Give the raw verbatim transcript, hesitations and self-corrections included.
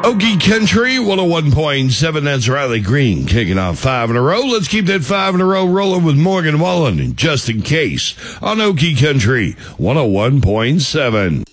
Okie Country, one oh one point seven, that's Riley Green, kicking off five in a row. Let's keep that five in a row rolling with Morgan Wallen, just in case, on Okie Country, one oh one point seven.